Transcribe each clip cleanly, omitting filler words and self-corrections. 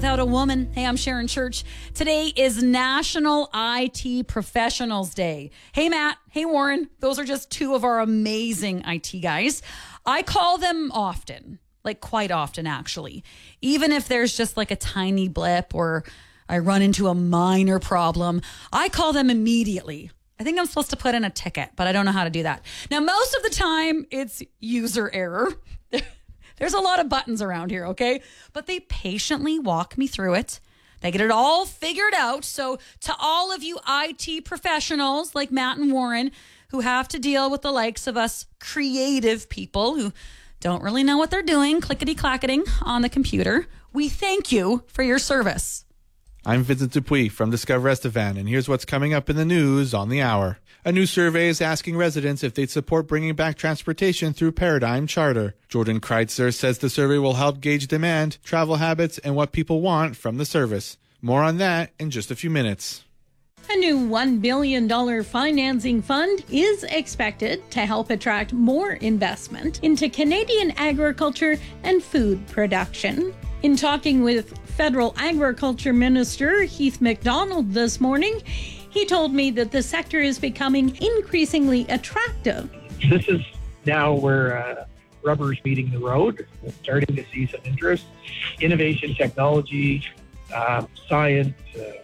without a woman. Hey, I'm Sharon Church. Today is National IT Professionals Day. Hey, Matt. Hey, Warren. Those are just two of our amazing IT guys. I call them often, like quite often, actually. Even if there's just like a tiny blip or I run into a minor problem, I call them immediately. I think I'm supposed to put in a ticket, but I don't know how to do that. Now, most of the time, it's user error. There's a lot of buttons around here, okay? But they patiently walk me through it. They get it all figured out. So to all of you IT professionals like Matt and Warren who have to deal with the likes of us creative people who don't really know what they're doing, clickety-clacketing on the computer, we thank you for your service. I'm Vincent Dupuis from Discover Estevan, and here's what's coming up in the news on the hour. A new survey is asking residents if they'd support bringing back transportation through Paradigm Charter. Jordan Kreitzer says the survey will help gauge demand, travel habits, and what people want from the service. More on that in just a few minutes. A new $1 billion financing fund is expected to help attract more investment into Canadian agriculture and food production. In talking with Federal Agriculture Minister Heath MacDonald this morning, he told me that the sector is becoming increasingly attractive. This is now where rubber is meeting the road. We're starting to see some interest. Innovation, technology, science,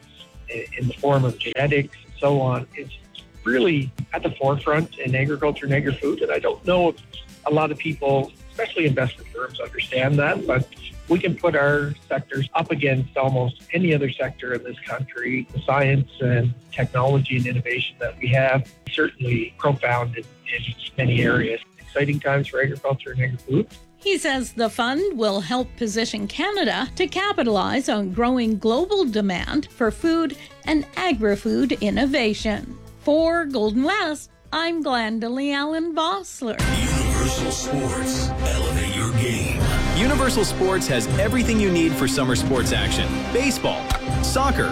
in the form of genetics and so on, is really at the forefront in agriculture and agri-food. And I don't know if a lot of people, especially investment firms, understand that, but we can put our sectors up against almost any other sector in this country. The science and technology and innovation that we have certainly profound in many areas. Exciting times for agriculture and agri-food. He says the fund will help position Canada to capitalize on growing global demand for food and agri-food innovation. For Golden West, I'm Glendalee Allen Vossler. Universal Sports. Elevate your game. Universal Sports has everything you need for summer sports action. Baseball, soccer,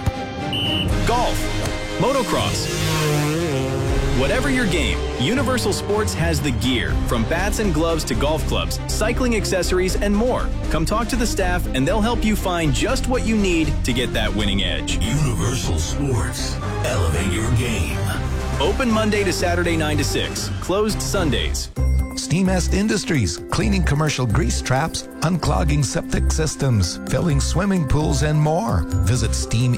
golf, motocross. Whatever your game, Universal Sports has the gear, from bats and gloves to golf clubs, cycling accessories, and more. Come talk to the staff and they'll help you find just what you need to get that winning edge. Universal Sports. Elevate your game. Open Monday to Saturday 9 to 6. Closed Sundays. Steamest Industries, cleaning commercial grease traps, unclogging septic systems, filling swimming pools, and more. Visit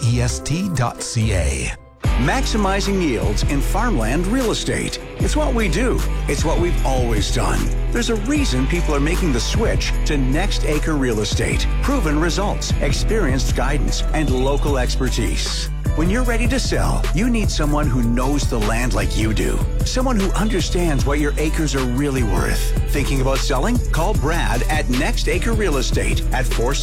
steamest.ca. Maximizing yields in farmland real estate. It's what we do. It's what we've always done. There's a reason people are making the switch to Next Acre Real Estate. Proven results, experienced guidance, and local expertise. When you're ready to sell, you need someone who knows the land like you do. Someone who understands what your acres are really worth. Thinking about selling? Call Brad at Next Acre Real Estate at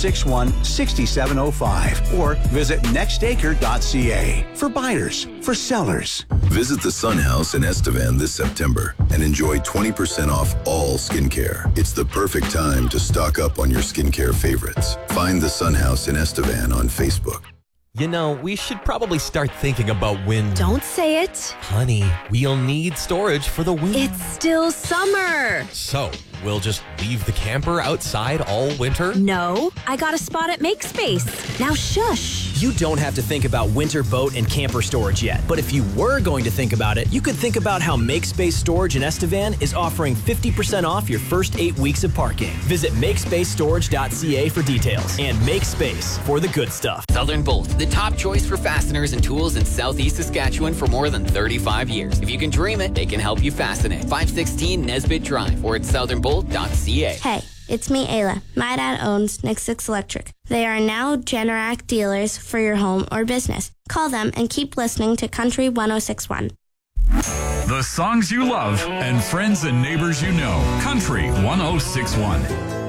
461-6705 or visit nextacre.ca for buyers, for sellers. Visit the Sun House in Estevan this September and enjoy 20% off all skincare. It's the perfect time to stock up on your skincare favorites. Find the Sun House in Estevan on Facebook. You know, we should probably start thinking about when... Don't say it. Honey, we'll need storage for the winter. It's still summer. So, we'll just leave the camper outside all winter? No, I got a spot at MakeSpace. Now shush. You don't have to think about winter boat and camper storage yet. But if you were going to think about it, you could think about how MakeSpace Storage in Estevan is offering 50% off your first 8 weeks of parking. Visit MakeSpaceStorage.ca for details. And MakeSpace for the good stuff. Southern Bolt, the top choice for fasteners and tools in Southeast Saskatchewan for more than 35 years. If you can dream it, they can help you fasten it. 516 Nesbitt Drive or at southernbolt.ca. Hey, it's me, Ayla. My dad owns Nick 6 Electric. They are now Generac dealers for your home or business. Call them and keep listening to Country 106.1. The songs you love and friends and neighbors you know. Country 106.1.